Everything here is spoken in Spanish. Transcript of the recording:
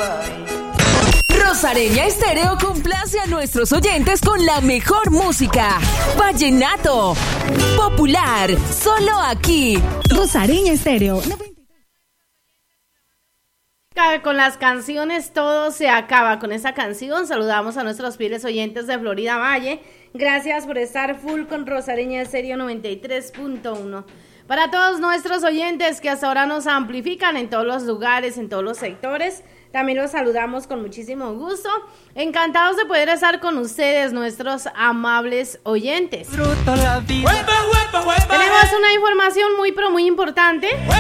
Rosareña Estéreo complace a nuestros oyentes con la mejor música. Vallenato, popular, solo aquí. Rosareña Estéreo. Con las canciones todo se acaba. Con esta canción saludamos a nuestros fieles oyentes de Florida Valle. Gracias por estar full con Rosareña Estéreo 93.1. Para todos nuestros oyentes que hasta ahora nos amplifican en todos los lugares, en todos los sectores, también los saludamos con muchísimo gusto. Encantados de poder estar con ustedes, nuestros amables oyentes. Tenemos una información muy, pero muy importante.